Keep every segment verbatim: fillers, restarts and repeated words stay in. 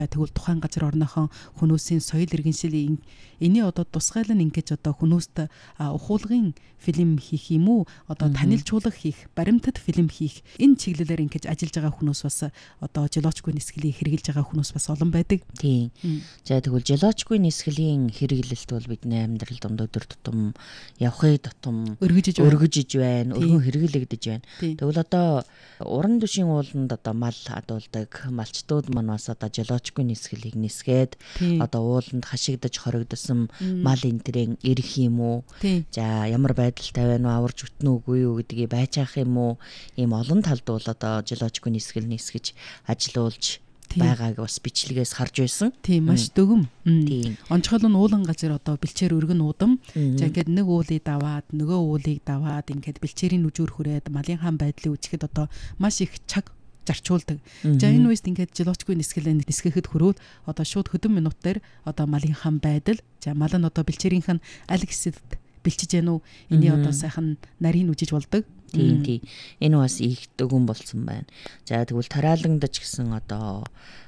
Тэгвэл тухайн газар орныхон хүмүүсийн соёл иргэншилийн эний одоо тусгайл нь ингэж одоо хүмүүст ухуулгын фильм хийх юм уу? Одоо танилцуулга хийх, баримтат фильм хийх энэ чиглэлээр ингэж ажиллаж байгаа хүмүүс бас одоо жолоочгүй нисгэлийг хэрэгжилж байгаа хүмүүс бас олон байдаг. Тийм. За тэгвэл жолоочгүй нисгэлийн хэрэглэлт бол бидний амьдралд өнөөдөр тутам явахыг тутам өргөжж өргөжж байна, өргөн хэрэглэгдэж байна. Тэгвэл одоо уран дүшийн ууланд одоо мал адуулдаг малчтууд маань бас одоо жолоочгүй нисгэлийг нисгээд одоо ууланд хашигдаж хоригдсон мал энтрийн ирэх юм уу? За ямар байдалтай байна уу, аварж үтнэ үгүй юу гэдгийг байцаах юм уу? Ийм олон талд бол одоо жолоочгүй нисгэл нисгэж ажилуулж байгааг бас бичлэгээс харж байсан. Тийм маш дөгөм. Онцгой нь уулан газар одоо бэлчээр өргөн уудам. За ингээд нэг уулыг даваад нөгөө уулыг даваад ингээд бэлчээрийн нүжүүр хүрээд малынхаа байдлыг үчихэд одоо маш их чаг зарчуулдаг. За энэ үест ингээд жолоочгүй нисгэлээ нисгэхэд хөрөөд одоо шууд хөдөн минутаар одоо малынхаа байдал, за мал нь одоо бэлчээрийнх нь аль хэсэд бэлчиж яана уу? Эний одоо сайхан нарийн үжиж болдог. Тийм тийм. Энэ бас их дөгөн болсон байна. За тэгвэл тараалагдаж гэсэн одоо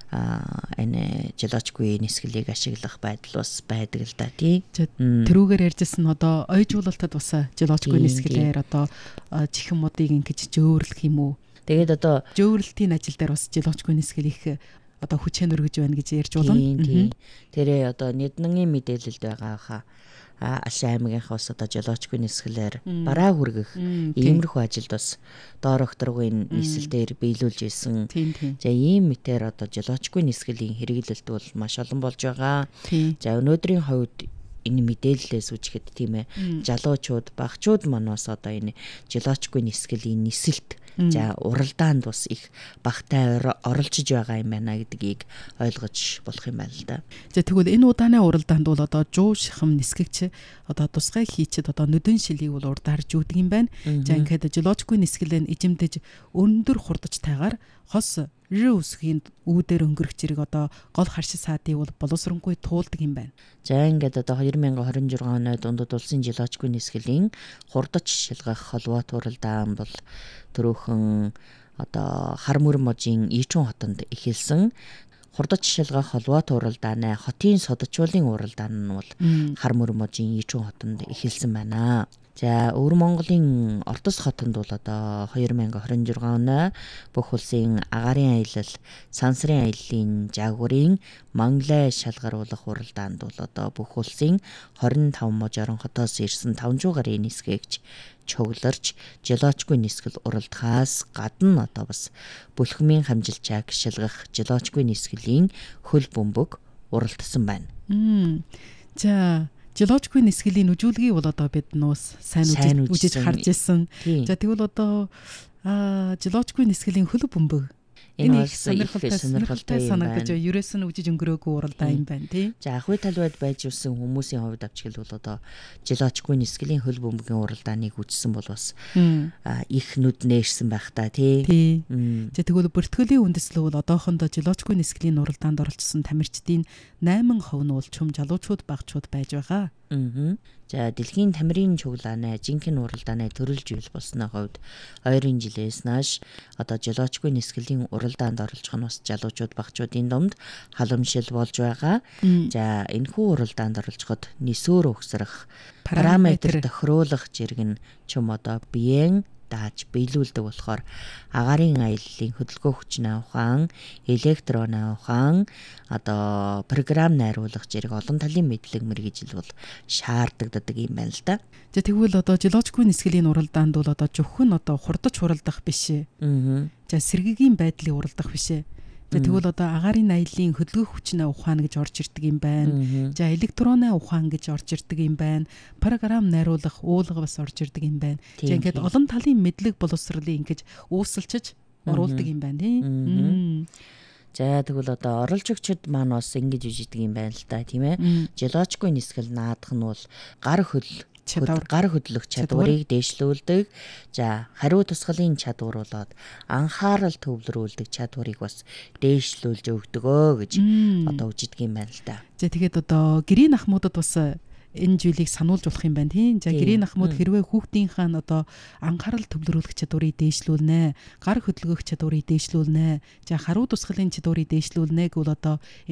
энэ жолоочгүй нисгэлийг ашиглах байдал бас байдаг л да тий. Тэрүүгээр ярьжсэн одоо ойжуулалтад бас жолоочгүй нисгэлээр одоо чихэнмуудыг ингэж жөөрлөх юм уу? Тэгээд одоо жөөрлөлтийн ажил дээр бас жолоочгүй нисгэл их одоо хүчээр өргөж байна гэж ярьж болно. Тэрээ одоо нэгднгийн мэдээлэлд байгаа хаа Алшин аймагийнхаа бас одоо жолоочгүй нисгэлээр бараа хүргэх иймэрхүү ажилд бас доор окторгийн нийслэлээр биелүүлж ирсэн. За ийм мэтээр одоо жолоочгүй нисгэлийн хэрэглэлт бол маш олон болж байгаа. За өнөөдрийн хувьд энэ мэдээллээс үжихэд тийм ээ жалуучууд, багчууд маань бас одоо энэ жолоочгүй нисгэлийн нисэлт за уралдаанд бас их багтай оролцож байгаа юм байна гэдгийг ойлгож болох юм байна л да. За тэгвэл энэ удааны уралдаанд бол одоо жуу шихам нисгэгч одоо тусгай хийчихэд одоо нүдэн шилийг бол урдаарж үүдэг юм байна. За ингээд жолоочгүй нисгэлэн эжимдэж өндөр хурдж тайгаар хос рүүсгийн үүдээр өнгөрөх зэрэг одоо гол харшил саадыг бол боловсронгүй туулдаг юм байна. За ингээд одоо две тысячи двадцать шесть оны дундад улсын жолоочгүй нисгэлийн хурдч шилгах холбоот уралдаан бол төрөөхөн одоо хар мөр можийн Ичүн хотонд эхэлсэн. Хурдч шилгах холбоот уралдааны хотын содчуулын уралдаан нь бол хар мөр можийн Ичүн хотонд эхэлсэн байна. За Өвөр Монголын Ордос хотонд бол одоо две тысячи двадцать шесть оны бүх улсын агаарын аялал, сансрын аяллаа жаагурын Монголын шалгаруулах уралдаанд бол одоо бүх улсын двадцать пять мож орон хотоос ирсэн five hundred гаруй нисгэгч чөглөрч жолоочгүй нисгэл уралдахаас гадна одоо бас бүлхмийн хамжилчааг шилгах жолоочгүй нисгэлийн хөл бөмбөг уралдсан байна. За жолоочгүй нисгэлийн үжүүлгийг бол одоо бид нуус сайн үжиж харж ирсэн. За тэгвэл одоо жолоочгүй нисгэлийн хөл бөмбөг энэ их сонирхолтой санагдаж ерөөс нь үжиж өнгөрөөгүй уралдаа юм байна тий. За ахуй талбайд байж ирсэн хүмүүсийн хувьд авчгал бол одоо жолоочгүй нисгэлийн хөл бөмбөгийн уралдааныг үзсэн бол бас их нүд нээрсэн байх та тий. За тэгвэл бүртгөлийн үндэслэл бол одоохондоо жолоочгүй нисгэлийн уралдаанд оролцсон тамирчдын eight percent нь бол чум залуучууд багчууд байж байгаа. Аа. За дэлхийн тамирын чуглааны жинхэнэ уралдааны төрөл жил болсны хувьд ойрын жилээс нааш одоо жолоочгүй нисгэлийн уралдаанд оролцох нь бас залуучууд багчуудын дунд халамжил болж байгаа. За энэхүү уралдаанд оролцоход нисөөр өгсрэх параметр тохируулах зэрэг нь чум одоо биеэн дааж биелүүлдэг болохоор агаарын аяллалын хөдөлгөөн хүчний ухаан, электронны ухаан, одоо програм найруулах зэрэг олон талын мэдлэг мэргэжил бол шаарддаг юм байна л да. За тэгвэл одоо жолоочгүй нисгэлийн уралдаанд бол одоо зөвхөн одоо хурдч уралдах биш ээ. Аа. За сэргэгийн байдлыг уралдах биш ээ. За тэгвэл одоо агаарын аяллалын хөдөлгөөн хүчний ухаан гэж орж ирдэг юм байна. За электронны ухаан гэж орж ирдэг юм байна. Програм найруулах уулга бас орж ирдэг юм байна. За ингээд олон талын мэдлэг боловсролыг ингэж үүсэлчиж оруулдаг юм байна тийм. За тэгвэл одоо оролцогчид маань бас ингэж үжидэг юм байна л да тийм ээ. Жолоочгүй нисгэл наадах нь бол гар хөл гар хөдлөх чадварыг дээшлүүлдэг. За хариу тусгалын чадвар болоод анхаарал төвлөрүүлдэг чадварыг бас дээшлүүлж өгдөгөө гэж одоо үжидэг юм байна л да. За тэгээд одоо гэрийн ахмуудад бас энэ зүйлийг сануулж болох юм байна тийм. За гэрийн ахмад хэрвээ хүүхдийнхээ нь одоо анхаарал төвлөрүүлэх чадварыг дээшлүүлнэ, гар хөдөлгөх чадварыг дээшлүүлнэ, за харуу тусгалын чадварыг дээшлүүлнэ гэвэл одоо